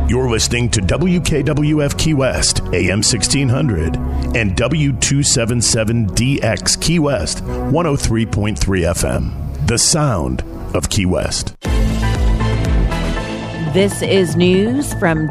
You're listening to WKWF Key West, AM 1600, and W277DX Key West, 103.3 FM. The sound of Key West. This is news from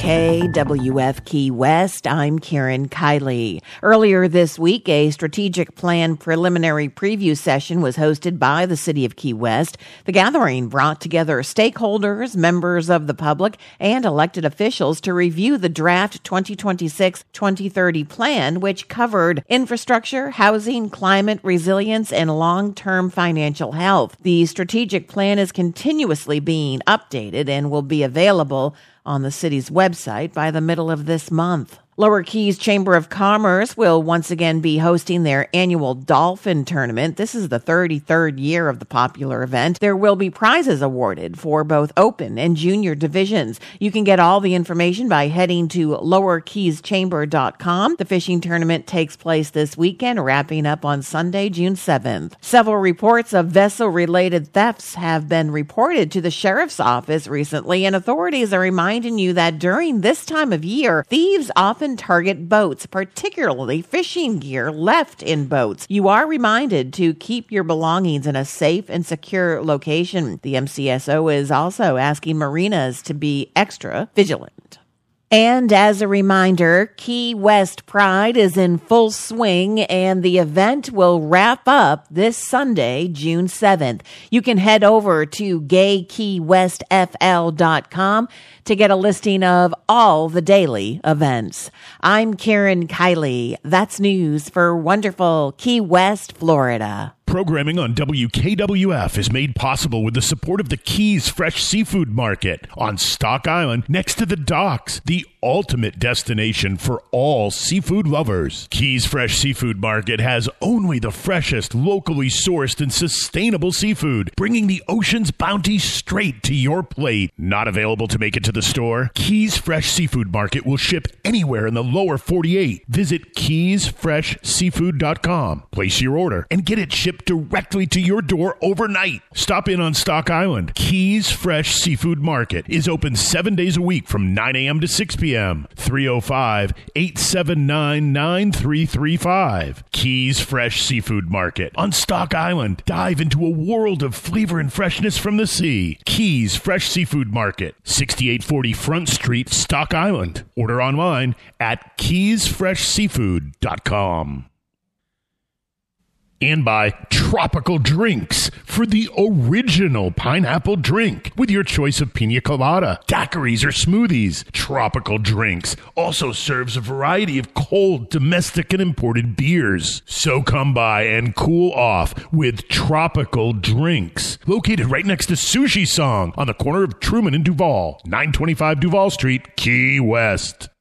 WKWF Key West. I'm Karen Kiley. Earlier this week, a strategic plan preliminary preview session was hosted by the City of Key West. The gathering brought together stakeholders, members of the public, and elected officials to review the draft 2026-2030 plan, which covered infrastructure, housing, climate resilience, and long-term financial health. The strategic plan is continuously being updated and will be available on the city's website by the middle of this month. Lower Keys Chamber of Commerce will once again be hosting their annual Dolphin Tournament. This is the 33rd year of the popular event. There will be prizes awarded for both open and junior divisions. You can get all the information by heading to lowerkeyschamber.com. The fishing tournament takes place this weekend, wrapping up on Sunday, June 7th. Several reports of vessel-related thefts have been reported to the sheriff's office recently, and authorities are reminding you that during this time of year, thieves often target boats, particularly fishing gear left in boats. You are reminded to keep your belongings in a safe and secure location. The MCSO is also asking marinas to be extra vigilant. And as a reminder, Key West Pride is in full swing, and the event will wrap up this Sunday, June 7th. You can head over to gaykeywestfl.com to get a listing of all the daily events. I'm Karen Kiley. That's news for wonderful Key West, Florida. Programming on WKWF is made possible with the support of the Keys Fresh Seafood Market on Stock Island next to the docks, the ultimate destination for all seafood lovers. Keys Fresh Seafood Market has only the freshest, locally sourced and sustainable seafood, bringing the ocean's bounty straight to your plate. Not available to make it to the store? Keys Fresh Seafood Market will ship anywhere in the lower 48. Visit keysfreshseafood.com. Place your order and get it shipped directly to your door overnight. Stop in on Stock Island. Keys Fresh Seafood Market is open 7 days a week from 9 a.m. to 6 p.m. 305-879-9335. Keys Fresh Seafood Market on Stock Island. Dive into a world of flavor and freshness from the sea. Keys Fresh Seafood Market, 6840 Front Street, Stock Island. Order online at keysfreshseafood.com. And by Tropical Drinks for the original pineapple drink with your choice of pina colada, daiquiris, or smoothies. Tropical Drinks also serves a variety of cold, domestic, and imported beers. So come by and cool off with Tropical Drinks. Located right next to Sushi Song on the corner of Truman and Duval, 925 Duval Street, Key West.